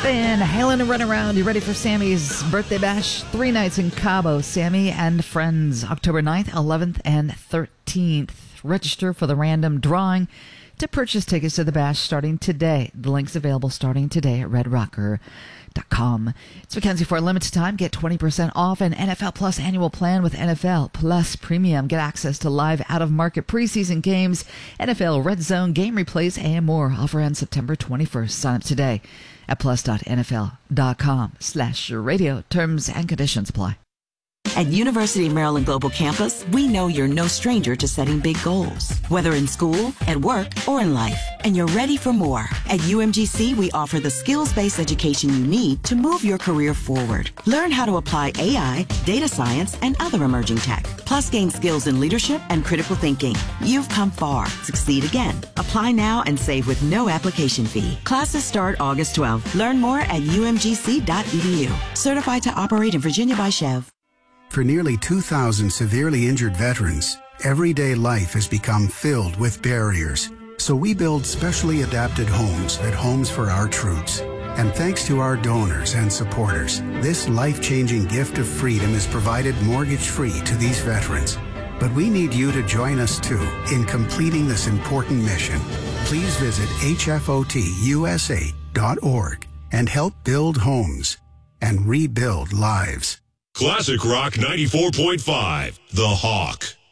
Van Halen and Run Around. You ready for Sammy's birthday bash? 3 nights in Cabo. Sammy and friends, October 9th, 11th, and 13th. Register for the random drawing to purchase tickets to the bash starting today. The link's available starting today at redrocker.com. It's Mackenzie for a limited time. Get 20% off an NFL Plus annual plan with NFL Plus Premium. Get access to live out-of-market preseason games, NFL Red Zone game replays, and more. Offer ends September 21st. Sign up today at plus.nfl.com/radio. Terms and conditions apply. At University of Maryland Global Campus, we know you're no stranger to setting big goals, whether in school, at work, or in life, and you're ready for more. At UMGC, we offer the skills-based education you need to move your career forward. Learn how to apply AI, data science, and other emerging tech, plus gain skills in leadership and critical thinking. You've come far. Succeed again. Apply now and save with no application fee. Classes start August 12th. Learn more at umgc.edu. Certified to operate in Virginia by Chev. For nearly 2,000 severely injured veterans, everyday life has become filled with barriers. So we build specially adapted homes at Homes for Our Troops. And thanks to our donors and supporters, this life-changing gift of freedom is provided mortgage-free to these veterans. But we need you to join us too in completing this important mission. Please visit hfotusa.org and help build homes and rebuild lives. Classic Rock 94.5, The Hawk.